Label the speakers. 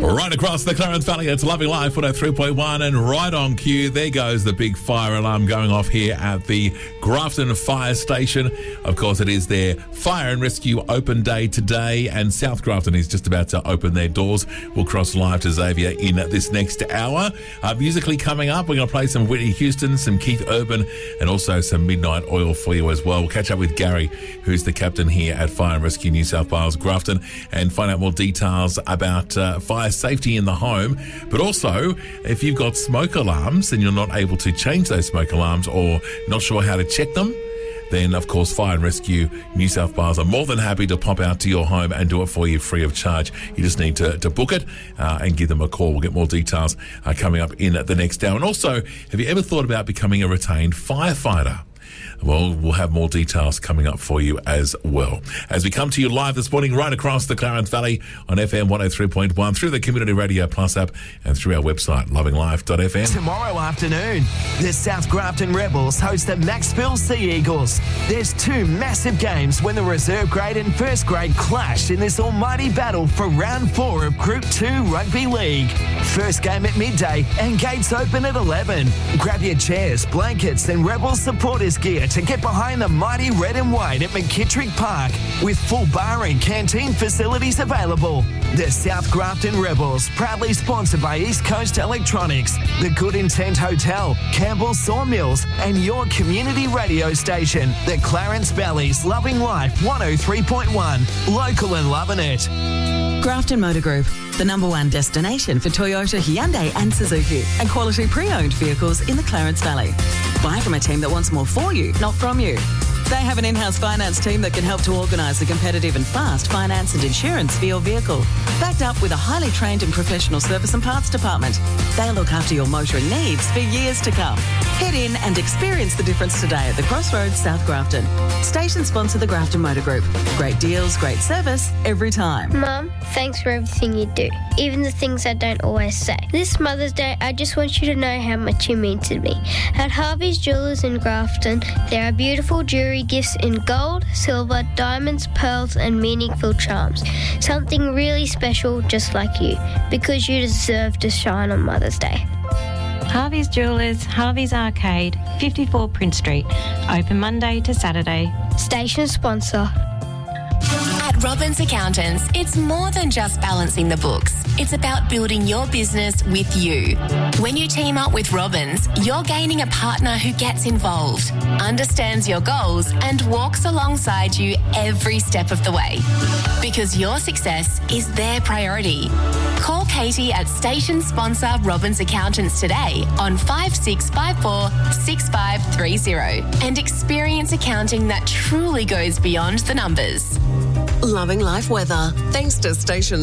Speaker 1: Right across the Clarence Valley, it's Loving Life 103.1, and right on cue, there goes the big fire alarm going off here at the Grafton Fire Station. Of course, it is their Fire and Rescue Open Day today, and South Grafton is just about to open their doors. We'll cross live to Xavier in this next hour. Musically coming up, we're going to play some Whitney Houston, some Keith Urban, and also some Midnight Oil for you as well. We'll catch up with Gary, who's the captain here at Fire and Rescue New South Wales Grafton, and find out more details about fire safety in the home. But also, if you've got smoke alarms and you're not able to change those smoke alarms or not sure how to check them, then of course Fire and Rescue New South Wales are more than happy to pop out to your home and do it for you free of charge. You just need to book it and give them a call. We'll get more details coming up in the next hour. And also, have you ever thought about becoming a retained firefighter? Well, we'll have more details coming up for you as well. As we come to you live this morning, right across the Clarence Valley on FM 103.1, through the Community Radio Plus app and through our website, lovinglife.fm.
Speaker 2: Tomorrow afternoon, the South Grafton Rebels host the Maxville Sea Eagles. There's two massive games when the reserve grade and first grade clash in this almighty battle for round 4 of Group 2 Rugby League. First game at midday and gates open at 11. Grab your chairs, blankets and Rebels supporters gear to get behind the mighty red and white at McKittrick Park, with full bar and canteen facilities available. The South Grafton Rebels, proudly sponsored by East Coast Electronics, the Good Intent Hotel, Campbell Sawmills, and your community radio station, the Clarence Valley's Loving Life 103.1, local and loving it.
Speaker 3: Grafton Motor Group, the #1 destination for Toyota, Hyundai and Suzuki, and quality pre-owned vehicles in the Clarence Valley. Buy from a team that wants more for you, not from you. They have an in-house finance team that can help to organise a competitive and fast finance and insurance for your vehicle, backed up with a highly trained and professional service and parts department. They'll look after your motoring needs for years to come. Head in and experience the difference today at the Crossroads, South Grafton. Station sponsor the Grafton Motor Group. Great deals, great service, every time.
Speaker 4: Mum, thanks for everything you do, even the things I don't always say. This Mother's Day, I just want you to know how much you mean to me. At Harvey's Jewellers in Grafton, there are beautiful jewellery gifts in gold, silver, diamonds, pearls and meaningful charms. Something really special just like you, because you deserve to shine on Mother's Day.
Speaker 5: Harvey's Jewellers, Harvey's Arcade, 54 Prince Street. Open Monday to Saturday.
Speaker 4: Station sponsor.
Speaker 6: At Robbins Accountants, it's more than just balancing the books. It's about building your business with you. When you team up with Robbins, you're gaining a partner who gets involved, understands your goals, and walks alongside you every step of the way. Because your success is their priority. Call Katie at station sponsor Robbins Accountants today on 5654 6530 and experience accounting that truly goes beyond the numbers.
Speaker 3: Loving Life weather, thanks to Station